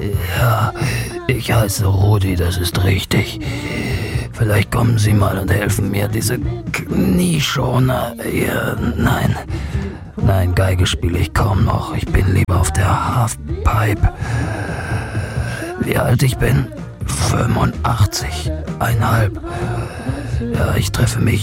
Ja, ich heiße Rudi, das ist richtig. Vielleicht kommen Sie mal und helfen mir, diese Knieschoner. Ja, nein, Geige spiele ich kaum noch. Ich bin lieber auf der Halfpipe. Wie alt ich bin? 85,5. Ja, ich treffe mich